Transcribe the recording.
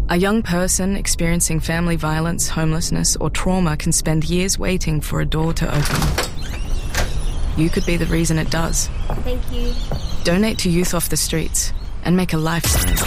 A young person experiencing family violence, homelessness, or trauma can spend years waiting for a door to open. You could be the reason it does. Thank you. Donate to Youth Off the Streets and make a life change.